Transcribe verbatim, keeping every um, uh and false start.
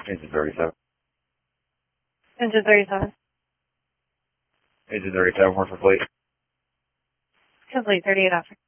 Engine thirty-seven. Engine thirty-seven. Engine thirty-seven, what's the fleet? Complete, thirty-eight after.